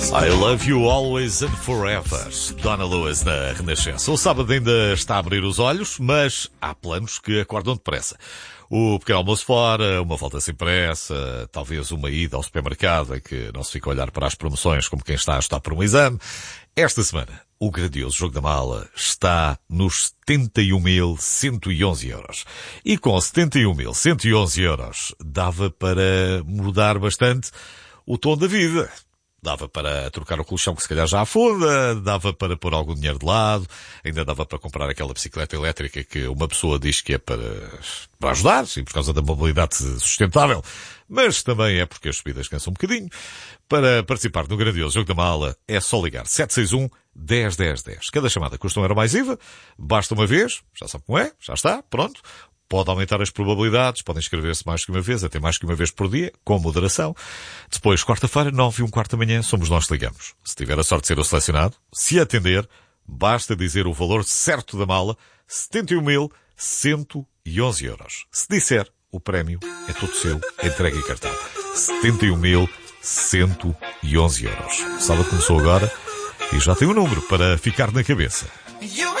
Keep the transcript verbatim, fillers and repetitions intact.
I Love You Always and Forever. Donna Lewis na Renascença. O sábado ainda está a abrir os olhos, mas há planos que acordam depressa. O pequeno almoço fora, uma volta sem pressa, talvez uma ida ao supermercado em que não se fica a olhar para as promoções como quem está a estudar por um exame. Esta semana, o grandioso jogo da mala está nos setenta e um mil cento e onze euros. E com setenta e um mil cento e onze euros dava para mudar bastante o tom da vida. Dava para trocar o colchão que se calhar já afunda, dava para pôr algum dinheiro de lado, ainda dava para comprar aquela bicicleta elétrica que uma pessoa diz que é para, para ajudar, sim, por causa da mobilidade sustentável, mas também é porque as subidas cansam um bocadinho. Para participar no grandioso jogo da mala é só ligar sete seis um, dez, dez, dez. Cada chamada custa um euro mais I V A, basta uma vez, já sabe como é, já está, pronto. Pode aumentar as probabilidades, podem inscrever-se mais que uma vez, até mais que uma vez por dia, com moderação. Depois, quarta-feira, nove e um quarto da manhã, somos nós que ligamos. Se tiver a sorte de ser o selecionado, se atender, basta dizer o valor certo da mala, setenta e um mil cento e onze euros. Se disser, o prémio é todo seu, entregue e cartão. setenta e um mil cento e onze euros. O sábado começou agora e já tem um número para ficar na cabeça.